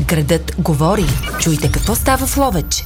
Градът говори. Чуйте какво става в Ловеч.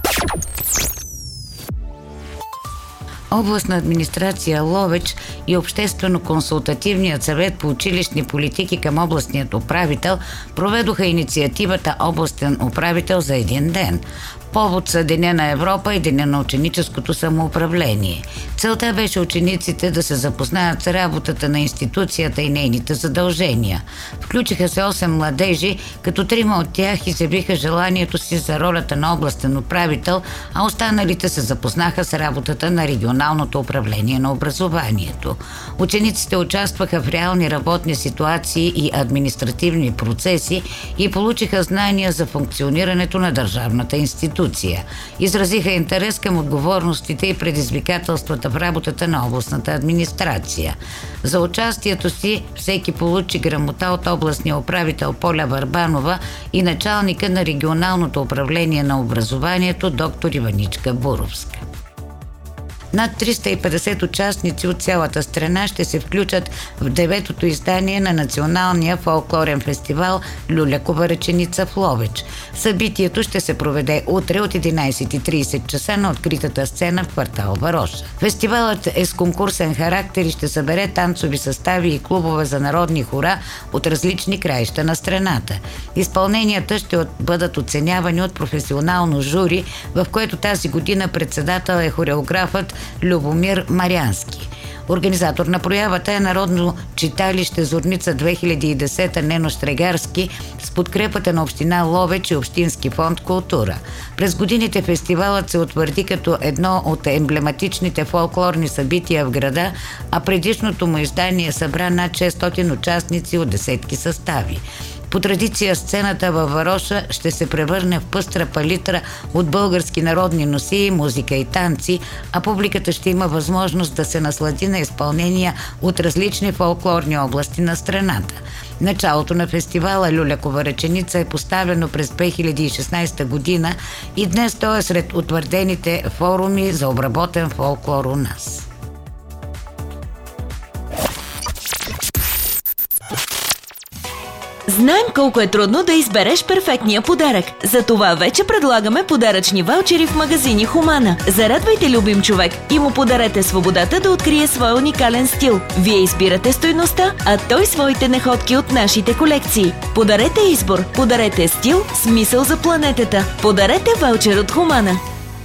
Областна администрация Ловеч и Обществено-консултативният съвет по училищни политики към областният управител проведоха инициативата Областен управител за един ден. Повод са Деня на Европа и Деня на ученическото самоуправление. Целта беше учениците да се запознаят с работата на институцията и нейните задължения. Включиха се 8 младежи, като 3 от тях изявиха желанието си за ролята на областен управител, а останалите се запознаха с работата на регионалното управление на образованието. Учениците участваха в реални работни ситуации и административни процеси и получиха знания за функционирането на държавната институция. Изразиха интерес към отговорностите и предизвикателствата в работата на областната администрация. За участието си всеки получи грамота от областния управител Поля Върбанова и началника на регионалното управление на образованието доктор Иваничка Буровска. Над 350 участници от цялата страна ще се включат в 9-то издание на Националния фолклорен фестивал Люлякова ръченица в Ловеч. Събитието ще се проведе утре от 11:30 часа на откритата сцена в квартал Вароша. Фестивалът е с конкурсен характер и ще събере танцови състави и клубове за народни хора от различни краища на страната. Изпълненията ще бъдат оценявани от професионално жури, в което тази година председател е хореографът Любомир Марянски. Организатор на проявата е Народно читалище Зорница 2010 Нено Стрегарски с подкрепата на община Ловеч и Общински фонд култура. През годините фестивалът се утвърди като едно от емблематичните фолклорни събития в града, а предишното му издание събра над 600 участници от десетки състави. По традиция сцената във Вароша ще се превърне в пъстра палитра от български народни носии, музика и танци, а публиката ще има възможност да се наслади на изпълнения от различни фолклорни области на страната. Началото на фестивала Люлякова ръченица е поставено през 2016 година и днес той е сред утвърдените форуми за обработен фолклор у нас. Знаем колко е трудно да избереш перфектния подарък. Затова вече предлагаме подаръчни ваучери в магазини Хумана. Зарадвайте любим човек и му подарете свободата да открие своя уникален стил. Вие избирате стойността, а той своите находки от нашите колекции. Подарете избор, подарете стил, смисъл за планетата. Подарете ваучер от Хумана.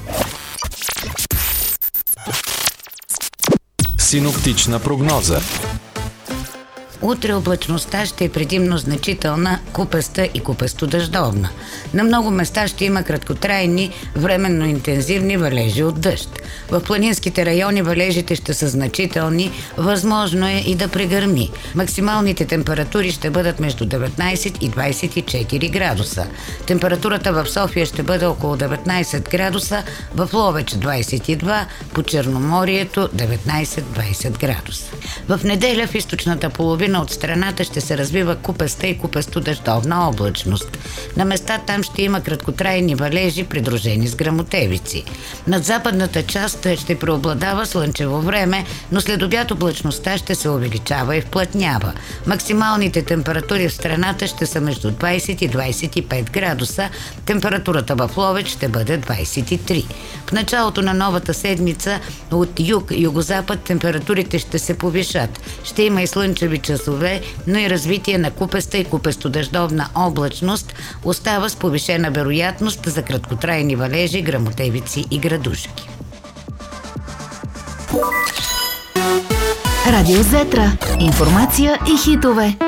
Синоптична прогноза. Утре облачността ще е предимно значителна, купеста и купесто-дъждовна. На много места ще има краткотрайни, временно интензивни валежи от дъжд. В планинските райони валежите ще са значителни, възможно е и да прегърми. Максималните температури ще бъдат между 19 и 24 градуса. Температурата в София ще бъде около 19 градуса, в Ловеч 22, по Черноморието 19-20 градуса. В неделя в източната половина от страната ще се развива купеста и купесто-дъждовна облачност. На места там ще има краткотрайни валежи, придружени с гръмотевици. Над западната част ще преобладава слънчево време, но след обяд облачността ще се увеличава и вплътнява. Максималните температури в страната ще са между 20 и 25 градуса. Температурата в Ловеч ще бъде 23. В началото на новата седмица от юг-югозапад температурите ще се повишат. Ще има и слънчеви часове, но и развитие на купеста и купесто-дъждовна облачност остава с повишена вероятност за краткотрайни валежи, гръмотевици и градушки. Радио Зетра. Информация и хитове.